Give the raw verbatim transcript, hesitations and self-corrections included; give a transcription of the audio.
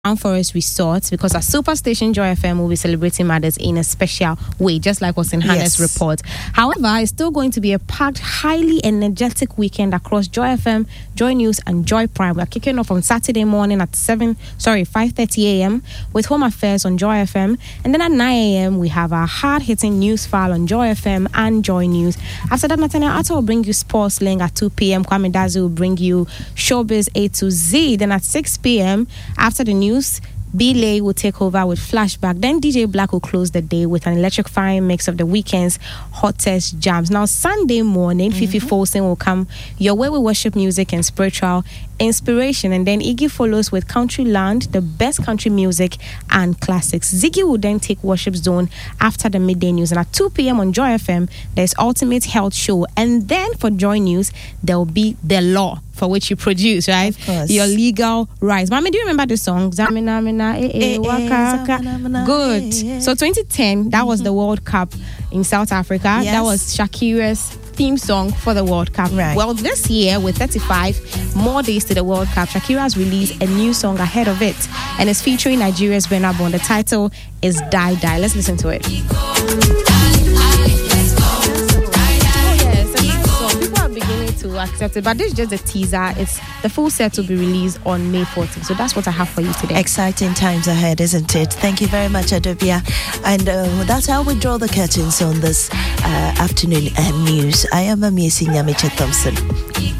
Crown Forest Resort, because at Superstation Joy F M will be celebrating mothers in a special way, just like what's in Hannah's Yes. report. However, it's still going to be a packed, highly energetic weekend across Joy F M, Joy News, and Joy Prime. We're kicking off on Saturday morning at seven, sorry, five thirty a.m. with Home Affairs on Joy F M, and then at nine a.m. we have our hard-hitting news file on Joy F M and Joy News. After that, Nathaniel Atta will bring you Sports Link at two p.m. Kwame Dazi will bring you Showbiz A to Z. Then at six p.m. after the news, B-Lay will take over with Flashback. Then D J Black will close the day with an electrifying mix of the weekend's hottest jams. Now, Sunday morning, mm-hmm. Fifi Folsom will come your way with worship music and spiritual inspiration. And then Iggy follows with Countryland, the best country music and classics. Ziggy will then take Worship Zone after the midday news. And at two p.m. on Joy F M, there's Ultimate Health Show. And then for Joy News, there will be The Law, for which you produce, right? Of course. Your legal rights. Mami, do you remember the song? Zamina, mina, eh, eh, waka, waka. Good. So twenty ten, that was the World Cup in South Africa. Yes. That was Shakira's theme song for the World Cup. Right. Well, this year, with thirty-five more days to the World Cup, Shakira has released a new song ahead of it, and it's featuring Nigeria's Burna Boy. The title is Die Die. Let's listen to it. To accept it, but this is just a teaser. It's the full set to be released on May fourteenth. So that's what I have for you today. Exciting times ahead, isn't it? Thank you very much, Adobia. And uh, that's how we draw the curtains on this uh, afternoon uh, news. I am Amiesi Nyamiche Thompson.